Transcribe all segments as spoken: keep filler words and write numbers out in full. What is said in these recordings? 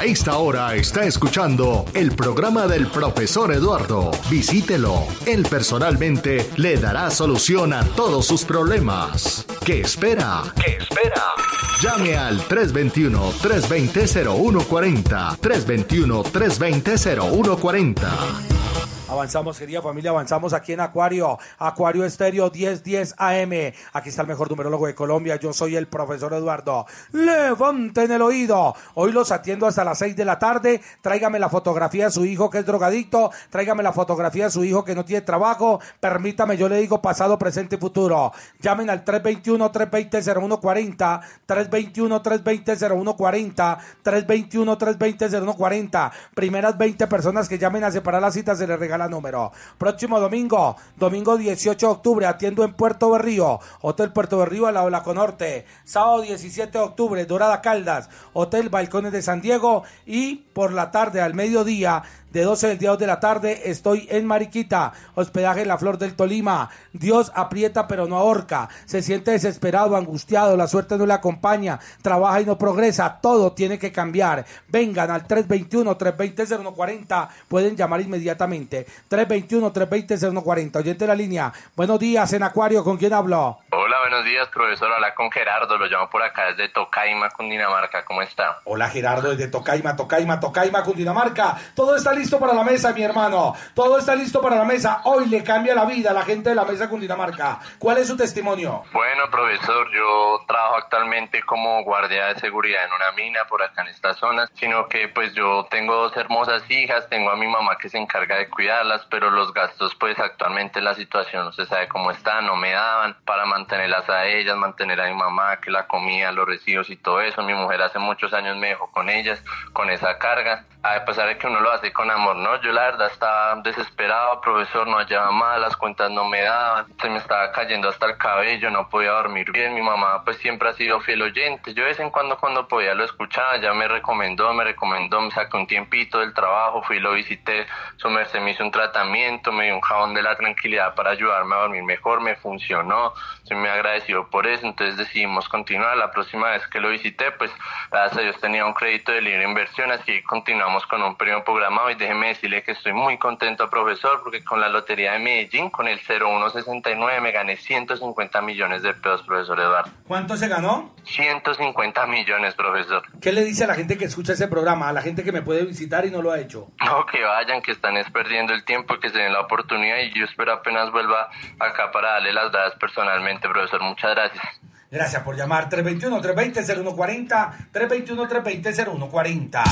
A esta hora está escuchando el programa del profesor Eduardo. Visítelo. Él personalmente le dará solución a todos sus problemas. ¿Qué espera? ¿Qué espera? Llame al tres dos uno, tres dos cero, cero uno cuatro cero, tres dos uno, tres dos cero, cero uno cuatro cero. Avanzamos, querida familia, avanzamos aquí en Acuario, Acuario Estéreo diez diez A M. Aquí está el mejor numerólogo de Colombia, yo soy el profesor Eduardo. Levanten el oído, hoy los atiendo hasta las seis de la tarde. Tráigame la fotografía de su hijo que es drogadicto, tráigame la fotografía de su hijo que no tiene trabajo, permítame, yo le digo pasado, presente y futuro. Llamen al tres dos uno, tres dos cero, cero uno cuatro cero, tres dos uno, tres dos cero, cero uno cuatro cero, tres dos uno, tres dos cero, cero uno cuatro cero. Primeras veinte personas que llamen a separar la cita se les regala número. Próximo domingo, domingo dieciocho de octubre, atiendo en Puerto Berrío, Hotel Puerto Berrío al lado de la Conorte. Sábado diecisiete de octubre, Dorada Caldas, Hotel Balcones de San Diego. Y por la tarde, al mediodía, de doce del día dos de la tarde, estoy en Mariquita, hospedaje La Flor del Tolima. Dios aprieta pero no ahorca, se siente desesperado, angustiado, la suerte no le acompaña, trabaja y no progresa, todo tiene que cambiar. Vengan al tres dos uno, tres dos cero, cero uno cuatro cero, pueden llamar inmediatamente, tres dos uno, tres dos cero, cero uno cuatro cero. Oyente de la línea, buenos días en Acuario, ¿con quién hablo? Hola, buenos días, profesor, habla con Gerardo, lo llamo por acá desde Tocaima, Cundinamarca, ¿cómo está? Hola Gerardo, desde Tocaima, Tocaima, Tocaima, Cundinamarca, todo está listo para la mesa, mi hermano, todo está listo para la mesa, hoy le cambia la vida a la gente de la mesa Cundinamarca. ¿Cuál es su testimonio? Bueno, profesor, yo trabajo actualmente como guardia de seguridad en una mina por acá en esta zona, sino que pues yo tengo dos hermosas hijas, tengo a mi mamá que se encarga de cuidarlas, pero los gastos pues actualmente la situación no se sabe cómo está, no me daban para mantenerlas a ellas, mantener a mi mamá, que la comida, los recibos y todo eso. Mi mujer hace muchos años me dejó con ellas, con esa carga, a pesar de que uno lo hace con amor, ¿no? Yo la verdad estaba desesperado, profesor, no hallaba más, las cuentas no me daban, se me estaba cayendo hasta el cabello, no podía dormir bien. Mi mamá pues siempre ha sido fiel oyente, yo de vez en cuando cuando podía lo escuchaba, ya me recomendó, me recomendó, me saqué un tiempito del trabajo, fui y lo visité, su merced me hizo un tratamiento, me dio un jabón de la tranquilidad para ayudarme a dormir mejor, me funcionó, soy muy agradecido por eso, entonces decidimos continuar. La próxima vez que lo visité, pues gracias a Dios tenía un crédito de libre inversión, así que continuamos con un periodo programado y déjeme decirle que estoy muy contento, profesor, porque con la Lotería de Medellín, con el cero uno sesenta y nueve, me gané ciento cincuenta millones de pesos, profesor Eduardo. ¿Cuánto se ganó? ciento cincuenta millones, profesor. ¿Qué le dice a la gente que escucha ese programa, a la gente que me puede visitar y no lo ha hecho? No, que vayan, que están es perdiendo el tiempo, que se den la oportunidad y yo espero apenas vuelva acá para darle las dadas personalmente, profesor. Muchas gracias. Gracias por llamar. tres dos uno, tres dos cero, cero uno cuatro cero, tres dos uno, tres dos cero, cero uno cuatro cero.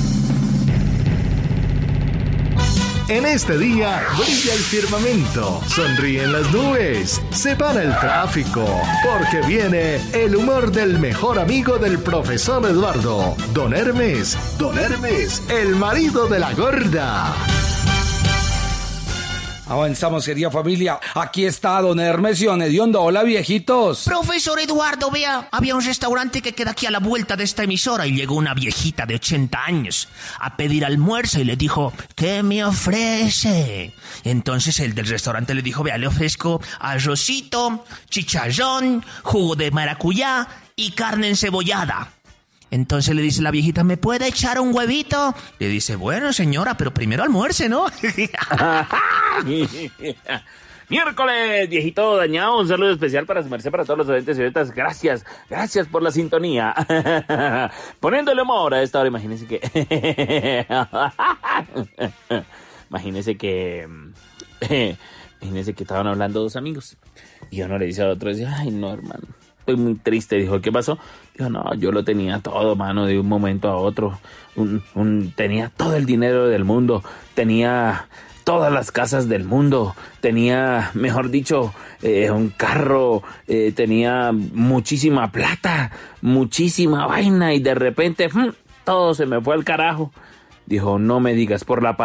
En este día brilla el firmamento, sonríen las nubes, se para el tráfico, porque viene el humor del mejor amigo del profesor Eduardo, Don Hermes, Don Hermes, el marido de la gorda. Avanzamos, querida familia. Aquí está Don Hermes y Don Hediondo. Hola, viejitos. Profesor Eduardo, vea, había un restaurante que queda aquí a la vuelta de esta emisora y llegó una viejita de ochenta años a pedir almuerzo y le dijo, ¿qué me ofrece? Entonces el del restaurante le dijo, vea, le ofrezco arrocito, chicharrón, jugo de maracuyá y carne encebollada. Entonces le dice la viejita, ¿me puede echar un huevito? Le dice, bueno, señora, pero primero almuerce, ¿no? Miércoles, viejito dañado, un saludo especial para su merced, para todos los oyentes y oyentas. Gracias, gracias por la sintonía. Poniéndole humor a esta hora, imagínense que... imagínense que... imagínense que estaban hablando dos amigos. Y uno le dice al otro, dice, ay, no, hermano, estoy muy triste. Dijo, ¿qué pasó? Dijo, no, yo lo tenía todo, mano, de un momento a otro. Un, un, tenía todo el dinero del mundo, tenía todas las casas del mundo, tenía, mejor dicho, eh, un carro, eh, tenía muchísima plata, muchísima vaina, y de repente, ¡mmm!, todo se me fue al carajo. Dijo, no me digas, por la